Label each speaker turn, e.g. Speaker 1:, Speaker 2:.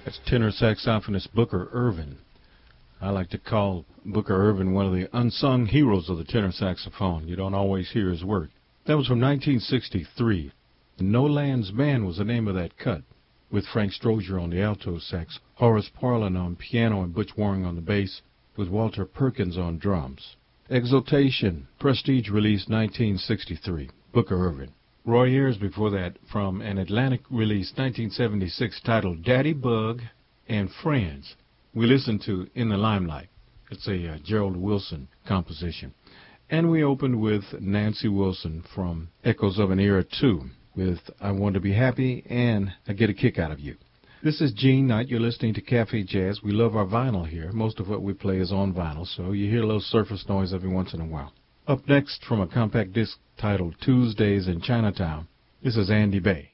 Speaker 1: That's tenor saxophonist Booker Ervin. I like to call Booker Ervin one of the unsung heroes of the tenor saxophone. You don't always hear his work. That was from 1963. No Land's Band was the name of that cut, with Frank Strozier on the alto sax, Horace Parlan on piano, and Butch Waring on the bass, with Walter Perkins on drums. Exultation, Prestige release 1963, Booker Ervin. Roy Ayers before that from an Atlantic release 1976 titled Daddy Bug and Friends. We listened to In the Limelight. It's a Gerald Wilson composition. And we opened with Nancy Wilson from Echoes of an Era 2 with I Want to Be Happy and I Get a Kick Out of You. This is Gene Knight. You're listening to Cafe Jazz. We love our vinyl here. Most of what we play is on vinyl, so you hear a little surface noise every once in a while. Up next from a compact disc titled Tuesdays in Chinatown, this is Andy Bay.